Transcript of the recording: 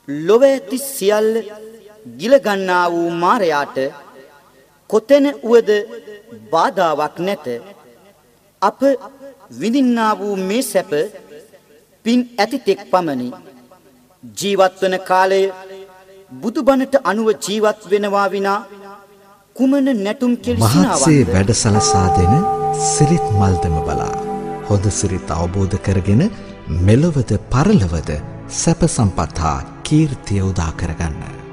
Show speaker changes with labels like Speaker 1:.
Speaker 1: ලොව ඇති සියල්ල ගිල ගන්නා වූ මාරයාට කොතැන වුවද බාධාවක් නැත. අප විඳින්නා වූ මේ සැප පින් ඇති තෙක් පමණි. ජීවත් වන කාලය බුදුබණට අනුව ජීවත් වෙනවා විනා කුමන නැටුම් කෙල්සිනාවක්ද?
Speaker 2: මහත්සේ වැඩසලසා දෙන සිරිත් මල්දම බලා හොඳ සිරිත් අවබෝධ කරගෙන මෙලොවද පරලොවද සැප සම්පත් හා කීර්තිය උදා කරගන්න.